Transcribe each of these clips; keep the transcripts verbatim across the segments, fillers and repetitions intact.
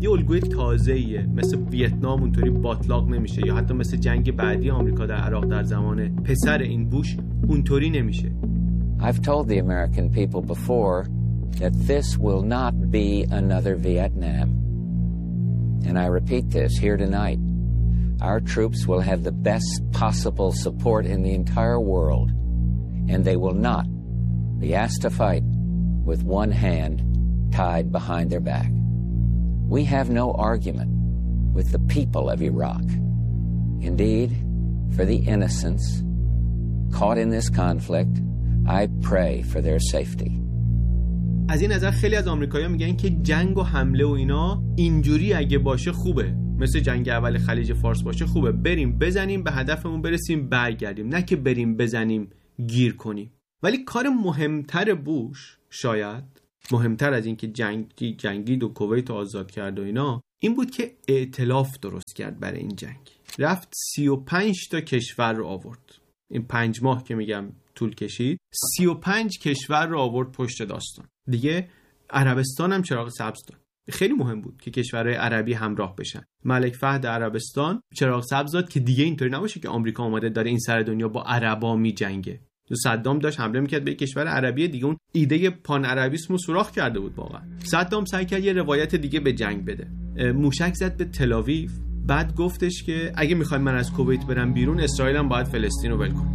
یه الگوی تازه‌ایه. مثل ویتنام اونطوری باطلاق نمیشه، یا حتی مثل جنگ بعدی آمریکا در عراق در زمان پسر این بوش اونطوری نمیشه. I've told the American people before that this will not be another Vietnam. And I repeat this here tonight. Our troops will have the best possible support in the entire world, and they will not be asked to fight with one hand tied behind their back. We have no argument with the people of Iraq. Indeed, for the innocents caught in this conflict, I pray for their safety. از این نظر خیلی از آمریکایی‌ها میگن که جنگ و حمله و اینا اینجوری اگه باشه خوبه، مثل جنگ اول خلیج فارس باشه خوبه، بریم بزنیم به هدفمون برسیم برگردیم، نه که بریم بزنیم گیر کنیم. ولی کار مهمتر بوش، شاید مهمتر از این که جنگی جنگید و کویت آزاد کرد و اینا، این بود که ائتلاف درست کرد برای این جنگ. رفت سی و پنج تا کشور رو آورد. این پنج ماه که میگم طول کشید، سی و پنج کشور رو آورد پشت داستان. دیگه عربستان هم چراغ سبز داد. خیلی مهم بود که کشورهای عربی همراه بشن. ملک فهد عربستان چراغ سبز داد که دیگه اینطوری نباشه که آمریکا اومده داره این سر دنیا با عربا میجنگه. صدام داشت حمله میکرد به کشور عربی دیگه، اون ایده پان عربیسمو سوراخ کرده بود. واقعا صدام سعی کرد یه روایت دیگه به جنگ بده. موشک زد به تل‌آویو، بعد گفتش که اگه میخوایم من از کویت برم بیرون، اسرائیل هم باید فلسطین رو ول کنه.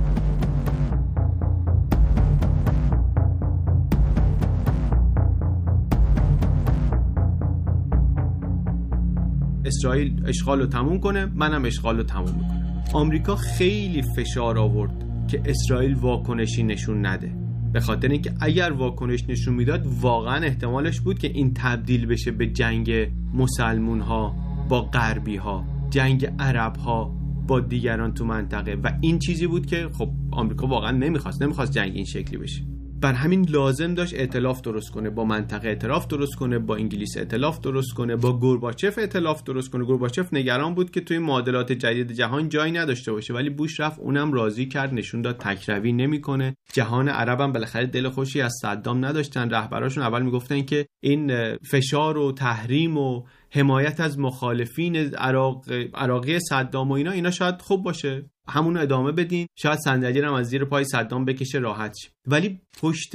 اسرائیل اشغال رو تموم کنه، منم اشغال رو تموم میکنم. آمریکا خیلی فشار آورد که اسرائیل واکنشی نشون نده، به خاطر اینکه اگر واکنش نشون میداد واقعا احتمالش بود که این تبدیل بشه به جنگ مسلمون ها با غربی ها، جنگ عرب ها با دیگران تو منطقه، و این چیزی بود که خب آمریکا واقعا نمیخواست نمیخواست جنگ این شکلی بشه. بر همین لازم داشت ائتلاف درست کنه، با منطقه ائتلاف درست کنه، با انگلیس ائتلاف درست کنه، با گورباچف ائتلاف درست کنه. گورباچف نگران بود که توی معادلات جدید جهان جایی نداشته باشه، ولی بوش رفت اونم راضی کرد، نشون داد تکروی نمیکنه. جهان عرب هم بالاخره دل خوشی از صدام نداشتن. رهبراشون اول میگفتن که این فشار و تحریم و حمایت از مخالفین عراق عراقی صدام و اینا اینا شاید خوب باشه، همون ادامه بدین، شاید صندلی رو از زیر پای صدام بکشه راحت شه. ولی پشت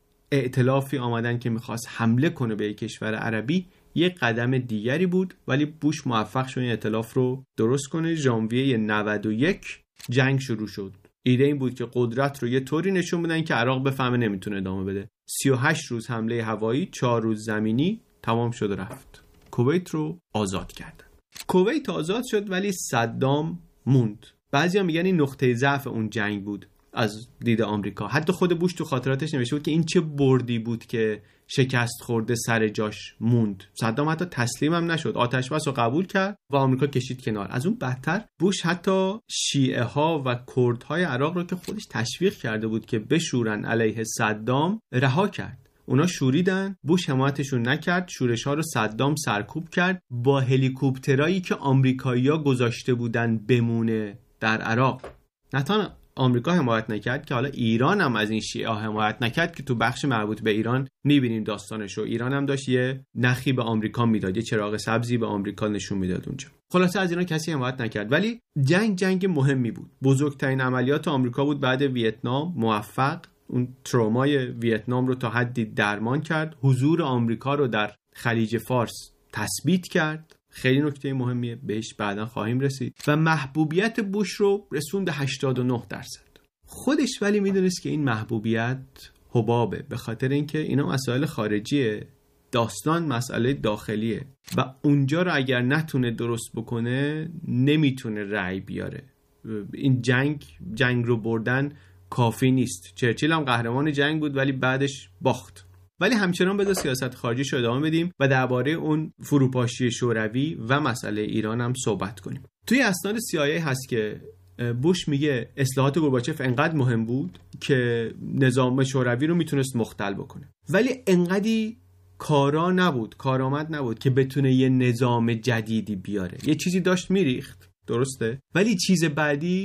ائتلافی آمدن که میخواست حمله کنه به یک کشور عربی یک قدم دیگری بود، ولی بوش موفق شد این ائتلاف رو درست کنه. ژانویه نود و یک جنگ شروع شد. ایده این بود که قدرت رو یه طوری نشون بدن که عراق بفهمه نمیتونه ادامه بده. سی و هشت روز حمله هوایی، چهار روز زمینی، تمام شد و رفت. کویت رو آزاد کردن. کویت آزاد شد ولی صدام موند. بعضیا میگن این نقطه ضعف اون جنگ بود از دید آمریکا. حتی خود بوش تو خاطراتش نوشته بود که این چه بردی بود که شکست خورده سر جاش موند. صدام حتی تسلیم هم نشد، آتش بس رو قبول کرد و آمریکا کشید کنار. از اون بدتر بوش حتی شیعه ها و کردهای عراق رو که خودش تشویق کرده بود که بشورن علیه صدام رها کرد. اونا شوریدن، بوش حمایتشون نکرد، شورش ها رو صدام سرکوب کرد با هلیکوپترایی که آمریکایی‌ها گذاشته بودن بمونه در عراق. نه تنها آمریکا حمایت نکرد که حالا ایران هم از این شیعه حمایت نکرد که تو بخش مربوط به ایران میبینیم داستانشو. ایران هم داشت یه نخی به آمریکا میداد، یه چراغ سبزی به آمریکا نشون میداد اونجا. خلاصه از ایران کسی حمایت نکرد. ولی جنگ جنگ مهمی بود. بزرگترین عملیات آمریکا بود بعد ویتنام، موفق اون ترومای ویتنام رو تا حدی درمان کرد. حضور آمریکا رو در خلیج فارس تثبیت کرد. خیلی نکته مهمیه، بهش بعدا خواهیم رسید. و محبوبیت بوش رو رسوند به هشتاد و نه درصد. خودش ولی میدونست که این محبوبیت حبابه، به خاطر اینکه اینا مسائل خارجیه، داستان مسئله داخلیه و اونجا رو اگر نتونه درست بکنه نمیتونه رأی بیاره. این جنگ جنگ رو بردن کافی نیست. چرچیل هم قهرمان جنگ بود ولی بعدش باخت. ولی همچنان بذار سیاست خارجیش رو ادامه بدیم و درباره اون فروپاشی شوروی و مسئله ایران هم صحبت کنیم. توی اسناد سی آی ای هست که بوش میگه اصلاحات گورباچف انقدر مهم بود که نظام شوروی رو میتونست مختل بکنه، ولی انقدی کارا نبود، کارآمد نبود که بتونه یه نظام جدیدی بیاره. یه چیزی داشت میریخت، درسته، ولی چیز بعدی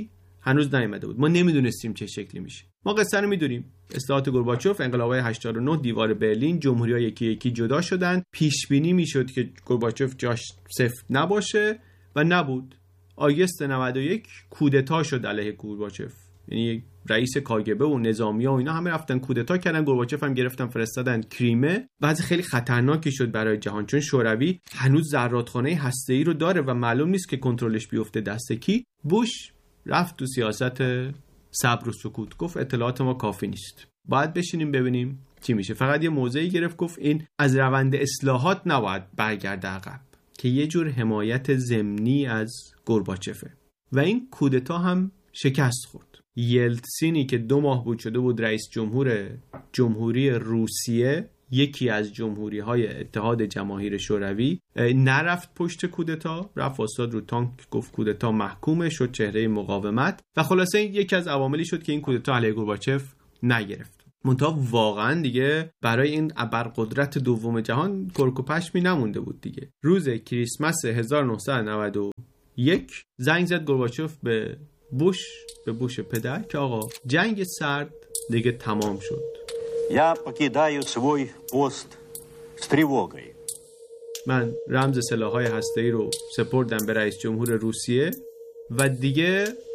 هنوز نیامده بود. ما نمیدونستیم چه شکلی میشه. ما قصه رو میدونیم. اصلاحات گورباچوف، انقلاب‌های هشتاد و نه، دیوار برلین، جمهوری‌ها یکی یکی جدا شدن. پیش بینی میشد که گورباچوف جاش سفت نباشه و نبود. آگوست نود و یک کودتا شد علیه گورباچوف. یعنی رئیس کاگبه و نظامی‌ها و اینا همه رفتن کودتا کردن، گورباچوف هم گرفتن فرستادن کریمه. وضع خیلی خطرناکی شد برای جهان، چون شوروی هنوز زرادخانه هسته‌ای رو داره و معلوم نیست که کنترلش بیفته دست کی. بوش رفت تو سیاست صبر و سکوت، گفت اطلاعات ما کافی نیست، باید بشینیم ببینیم چی میشه. فقط یه موضعی گرفت، گفت این از روند اصلاحات نباید برگرده عقب، که یه جور حمایت ضمنی از گورباچوفه. و این کودتا هم شکست خورد. یلتسینی که دو ماه بود شده بود رئیس جمهور جمهوری روسیه، یکی از جمهوری‌های اتحاد جماهیر شوروی، نرفت پشت کودتا، رفت واساد رو تانک، گفت کودتا محکومه، شد چهره مقاومت و خلاصه این یکی از عواملی شد که این کودتا علیه گورباچوف نگرفت. منتها واقعا دیگه برای این ابرقدرت دوم جهان کرک و پشمی نمونده بود دیگه. روز کریسمس هزار و نهصد و نود و یک زنگ زد گورباچوف به بوش، به بوش پدر، که آقا جنگ سرد دیگه تمام شد. Я покидаю свой пост с тревогой. من رمز سلاح‌های هسته‌ای رو سپردم به رئیس جمهور روسیه و دیگه